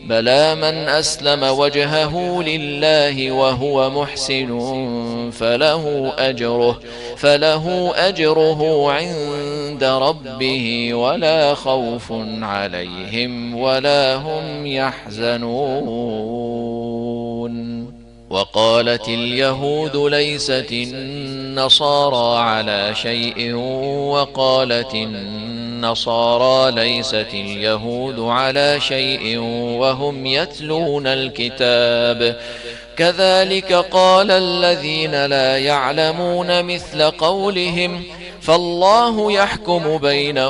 بلى من أسلم وجهه لله وهو محسن فله أجره عند ربه ولا خوف عليهم ولا هم يحزنون. وقالت اليهود ليست النصارى على شيء وقالت النصارى ليست اليهود على شيء وهم يتلون الكتاب كذلك قال الذين لا يعلمون مثل قولهم فالله يحكم بينهم